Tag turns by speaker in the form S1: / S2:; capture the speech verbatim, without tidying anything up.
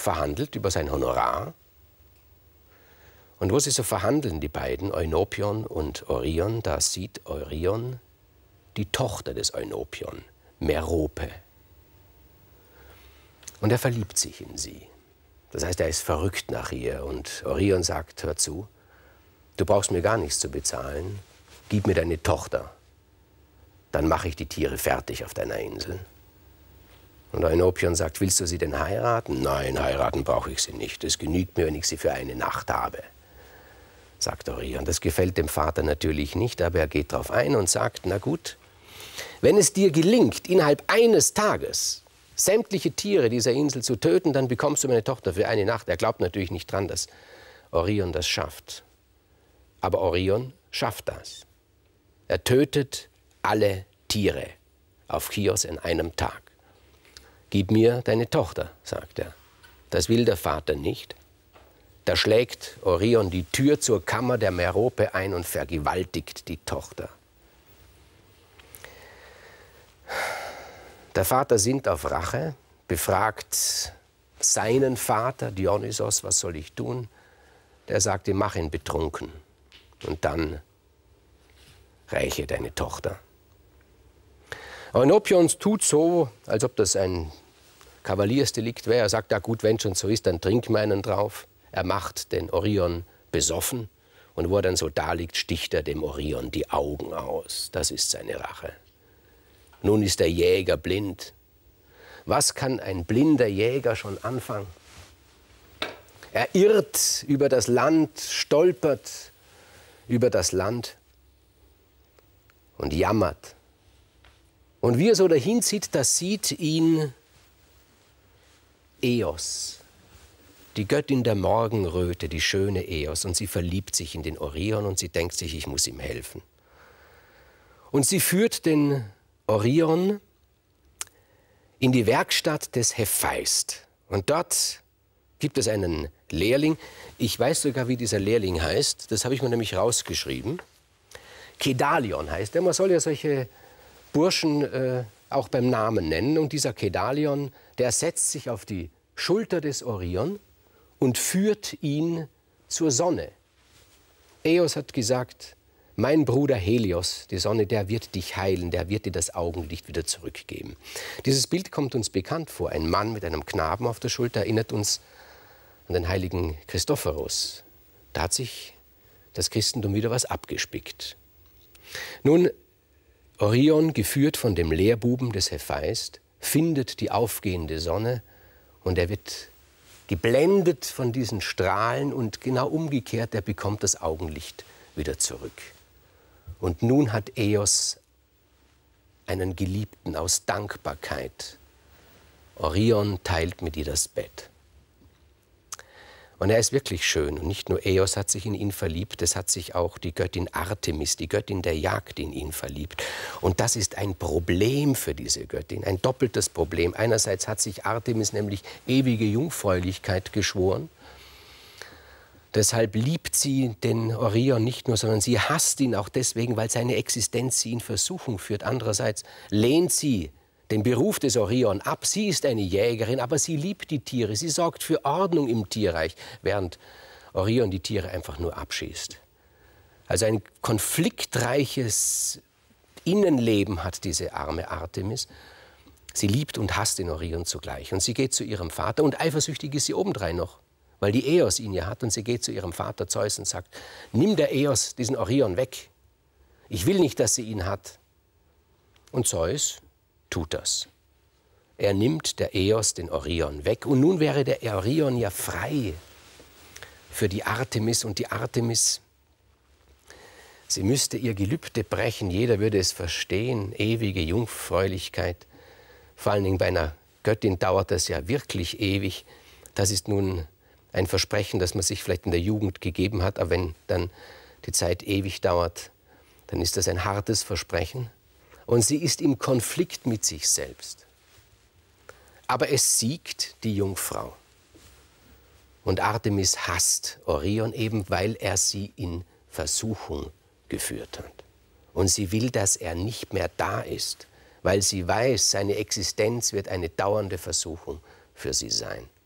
S1: verhandelt über sein Honorar. Und wo sie so verhandeln, die beiden, Eunopion und Orion, da sieht Orion die Tochter des Eunopion, Merope. Und er verliebt sich in sie. Das heißt, er ist verrückt nach ihr. Und Orion sagt, hör zu, du brauchst mir gar nichts zu bezahlen, gib mir deine Tochter. Dann mache ich die Tiere fertig auf deiner Insel. Und Eunopion sagt, willst du sie denn heiraten? Nein, heiraten brauche ich sie nicht. Es genügt mir, wenn ich sie für eine Nacht habe, sagt Orion. Das gefällt dem Vater natürlich nicht, aber er geht darauf ein und sagt, na gut, wenn es dir gelingt, innerhalb eines Tages sämtliche Tiere dieser Insel zu töten, dann bekommst du meine Tochter für eine Nacht. Er glaubt natürlich nicht dran, dass Orion das schafft. Aber Orion schafft das. Er tötet alle Tiere auf Chios in einem Tag. Gib mir deine Tochter, sagt er. Das will der Vater nicht. Da schlägt Orion die Tür zur Kammer der Merope ein und vergewaltigt die Tochter. Der Vater sinnt auf Rache, befragt seinen Vater, Dionysos, was soll ich tun? Der sagt ihm, mach ihn betrunken und dann räche deine Tochter. Eunopion tut so, als ob das ein Kavaliersdelikt wäre. Er sagt, ja gut, wenn schon so ist, dann trink meinen drauf. Er macht den Orion besoffen und wo er dann so da liegt, sticht er dem Orion die Augen aus. Das ist seine Rache. Nun ist der Jäger blind. Was kann ein blinder Jäger schon anfangen? Er irrt über das Land, stolpert über das Land und jammert. Und wie er so dahin zieht, da sieht ihn Eos, die Göttin der Morgenröte, die schöne Eos. Und sie verliebt sich in den Orion und sie denkt sich, ich muss ihm helfen. Und sie führt den Orion in die Werkstatt des Hephaist. Und dort gibt es einen Lehrling. Ich weiß sogar, wie dieser Lehrling heißt. Das habe ich mir nämlich rausgeschrieben. Kedalion heißt er. Man soll ja solche Burschen äh, auch beim Namen nennen. Und dieser Kedalion, der setzt sich auf die Schulter des Orion und führt ihn zur Sonne. Eos hat gesagt, mein Bruder Helios, die Sonne, der wird dich heilen, der wird dir das Augenlicht wieder zurückgeben. Dieses Bild kommt uns bekannt vor. Ein Mann mit einem Knaben auf der Schulter erinnert uns an den heiligen Christophorus. Da hat sich das Christentum wieder was abgespickt. Nun, Orion, geführt von dem Lehrbuben des Hephaist, findet die aufgehende Sonne und er wird geblendet von diesen Strahlen und genau umgekehrt, er bekommt das Augenlicht wieder zurück. Und nun hat Eos einen Geliebten aus Dankbarkeit. Orion teilt mit ihr das Bett. Und er ist wirklich schön. Und nicht nur Eos hat sich in ihn verliebt, es hat sich auch die Göttin Artemis, die Göttin der Jagd, in ihn verliebt. Und das ist ein Problem für diese Göttin, ein doppeltes Problem. Einerseits hat sich Artemis nämlich ewige Jungfräulichkeit geschworen. Deshalb liebt sie den Orion nicht nur, sondern sie hasst ihn auch deswegen, weil seine Existenz sie in Versuchung führt. Andererseits lehnt sie den Beruf des Orion ab. Sie ist eine Jägerin, aber sie liebt die Tiere. Sie sorgt für Ordnung im Tierreich, während Orion die Tiere einfach nur abschießt. Also ein konfliktreiches Innenleben hat diese arme Artemis. Sie liebt und hasst den Orion zugleich. Und sie geht zu ihrem Vater und eifersüchtig ist sie obendrein noch, weil die Eos ihn ja hat. Und sie geht zu ihrem Vater Zeus und sagt, nimm der Eos diesen Orion weg. Ich will nicht, dass sie ihn hat. Und Zeus tut das. Er nimmt der Eos den Orion weg. Und nun wäre der Orion ja frei für die Artemis. Und die Artemis, sie müsste ihr Gelübde brechen. Jeder würde es verstehen. Ewige Jungfräulichkeit. Vor allen Dingen bei einer Göttin dauert das ja wirklich ewig. Das ist nun ein Versprechen, das man sich vielleicht in der Jugend gegeben hat. Aber wenn dann die Zeit ewig dauert, dann ist das ein hartes Versprechen. Und sie ist im Konflikt mit sich selbst. Aber es siegt die Jungfrau. Und Artemis hasst Orion eben, weil er sie in Versuchung geführt hat. Und sie will, dass er nicht mehr da ist, weil sie weiß, seine Existenz wird eine dauernde Versuchung für sie sein.